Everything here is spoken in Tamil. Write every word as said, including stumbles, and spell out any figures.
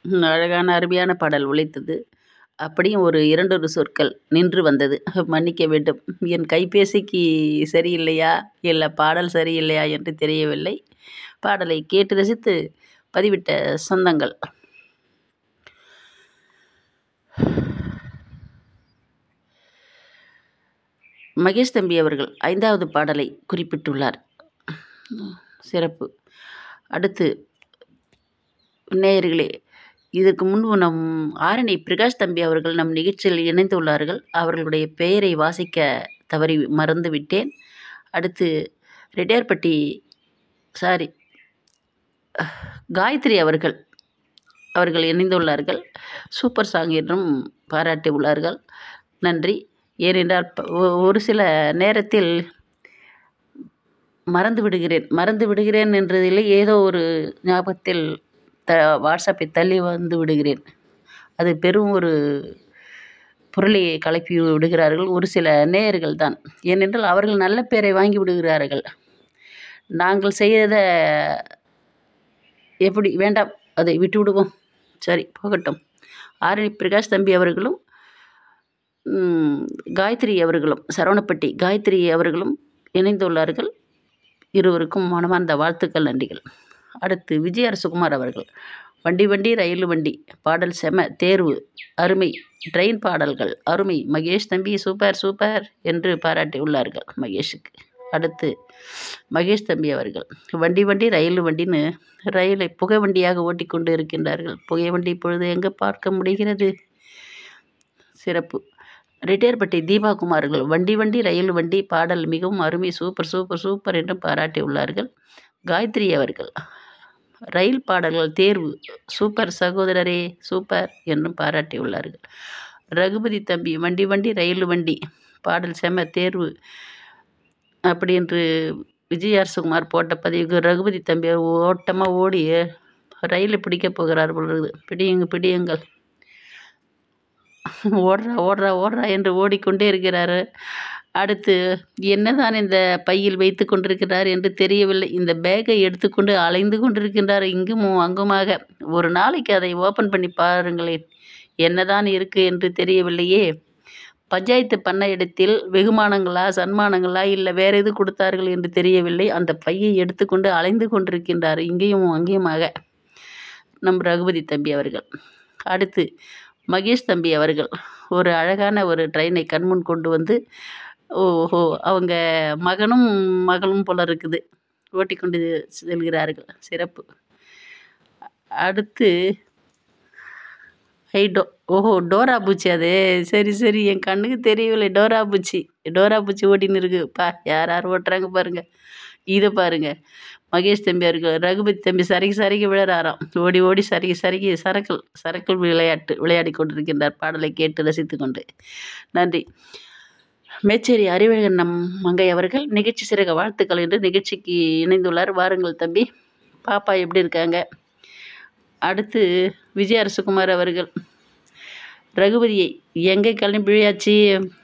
ம், அழகான அருமையான பாடல் உழைத்தது. அப்படியும் ஒரு இரண்டொரு சொற்கள் நின்று வந்தது. மன்னிக்க வேண்டும். என் கைபேசிக்கு சரியில்லையா? இல்ல பாடல் சரியில்லையா என்று தெரியவில்லை. பாடலை கேட்டு ரசித்து பதிவிட்ட சொந்தங்கள். மகேஷ் தம்பி அவர்கள் ஐந்தாவது பாடலை குறிப்பிட்டுள்ளார். சிறப்பு. அடுத்து நேயர்களே, இதற்கு முன்பு நம் ஆரணி பிரகாஷ் தம்பி அவர்கள் நம் நிகழ்ச்சியில் இணைந்துள்ளார்கள். அவர்களுடைய பெயரை வாசிக்க தவறி மறந்துவிட்டேன். அடுத்து ரெட்டியார்பட்டி சாரி காயத்ரி அவர்கள் அவர்கள் இணைந்துள்ளார்கள். சூப்பர் சாங் என்றும் பாராட்டி உள்ளார்கள். நன்றி. ஏனென்றால் ப- ஒ- ஒரு சில நேரத்தில் மறந்து விடுகிறேன் மறந்து விடுகிறேன் என்றதில் ஏதோ ஒரு ஞாபகத்தில் த வாட்ஸ்அப்பை தள்ளி வந்து விடுகிறேன். அது பெரும் ஒரு புரளியை கிளப்பி விடுகிறார்கள் ஒரு சில நேயர்கள் தான். ஏனென்றால் அவர்கள் நல்ல பெயரை வாங்கி விடுகிறார்கள். நாங்கள் செய்த எப்படி வேண்டாம், அதை விட்டு விடுவோம். சரி, போகட்டும். ஆரணி பிரகாஷ் தம்பி அவர்களும் ம், காயத்ரி அவர்களும் சரவணப்பட்டி காயத்ரி அவர்களும் இணைந்துள்ளார்கள். இருவருக்கும் மனமார்ந்த வாழ்த்துக்கள், நன்றிகள். அடுத்து விஜய் அரசுகுமார் அவர்கள் வண்டி வண்டி ரயில் வண்டி பாடல் செம, தேர்வு அருமை, ட்ரெயின் பாடல்கள் அருமை, மகேஷ் தம்பி சூப்பர் சூப்பர் என்று பாராட்டி உள்ளார்கள் மகேஷுக்கு. அடுத்து மகேஷ் தம்பி அவர்கள் வண்டி வண்டி ரயில் வண்டின்னு ரயிலை புகை வண்டியாக ஓட்டிக்கொண்டு இருக்கின்றார்கள். புகை வண்டி இப்பொழுது எங்கே பார்க்க முடிகிறது? சிறப்பு. ரிட்டையர்பட்டி தீபா குமார்கள் வண்டி வண்டி ரயில் வண்டி பாடல் மிகவும் அருமை, சூப்பர் சூப்பர் சூப்பர் என்று பாராட்டி உள்ளார்கள். காயத்ரி அவர்கள் ரயில் பாடல்கள் தேர்வு சூப்பர் சகோதரரே சூப்பர் என்றும் பாராட்டி உள்ளார்கள். ரகுபதி தம்பி வண்டி வண்டி ரயில் வண்டி பாடல் செம, தேர்வு அப்படி என்று விஜய் அரசுகுமார் போட்ட பதிவுக்கு ரகுபதி தம்பி ஓட்டமாக ஓடி ரயிலை பிடிக்க போகிறார் பொழுது, பிடியுங்க பிடியுங்கள், ஓடுறா ஓடுறா ஓடுறா என்று ஓடிக்கொண்டே இருக்கிறார். அடுத்து என்னதான் இந்த பையில் வைத்து கொண்டிருக்கிறார் என்று தெரியவில்லை. இந்த பேக்கை எடுத்துக்கொண்டு அலைந்து கொண்டிருக்கின்றார் இங்கும் அங்குமாக. ஒரு நாளைக்கு அதை ஓப்பன் பண்ணி பாருங்களேன், என்னதான் இருக்கு என்று தெரியவில்லையே. பஞ்சாயத்து பண்ண இடத்தில் வெகுமானங்களா சன்மானங்களா இல்லை வேற எது கொடுத்தார்கள் என்று தெரியவில்லை. அந்த பையை எடுத்துக்கொண்டு அலைந்து கொண்டிருக்கின்றார் இங்கேயும் அங்கேயுமாக நம் ரகுபதி தம்பி அவர்கள். அடுத்து மகேஷ் தம்பி அவர்கள் ஒரு அழகான ஒரு ட்ரெயினை கண்முன் கொண்டு வந்து, ஓஹோ அவங்க மகனும் மகளும் போல இருக்குது, ஓட்டிக்கொண்டு செல்கிறார்கள். சிறப்பு. அடுத்து ஐ டோ ஓஹோ டோரா பூச்சி, அது சரி சரி என் கண்ணுக்கு தெரியவில்லை. டோரா பூச்சி டோரா பூச்சி ஓட்டின்னு இருக்கு பா, யார் யார் ஓட்டுறாங்க பாருங்க. இதை பாருங்க, மகேஷ் தம்பி அவர்கள் ரகுபதி தம்பி சறுக்கி சறுக்கி விழறாராம். ஓடி ஓடி சறுக்கி சறுக்கி சரக்கல் சரக்கல் விளையாட்டு விளையாடி கொண்டிருக்கின்றார் பாடலை கேட்டு ரசித்து கொண்டு. நன்றி. மேச்சேரி அறிவழகன் நம் மங்கை அவர்கள் நிகழ்ச்சி சிறக வாழ்த்துக்கள் என்று நிகழ்ச்சிக்கு இணைந்துள்ளார். வாருங்கள் தம்பி. பாப்பா எப்படி இருக்காங்க? அடுத்து விஜய் அரசுகுமார் அவர்கள் ரகுபதியை எங்கே கிளம்பியாச்சு,